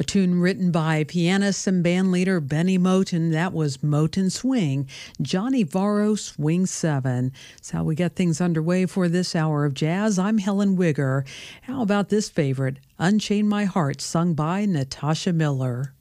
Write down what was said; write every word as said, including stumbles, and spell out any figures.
tune written by pianist and bandleader Benny Moten. That was Moten Swing, Johnny Varro Swing seven. That's how we get things underway for this hour of jazz. I'm Helen Wigger. How about this favorite, Unchain My Heart, sung by Natasha Miller.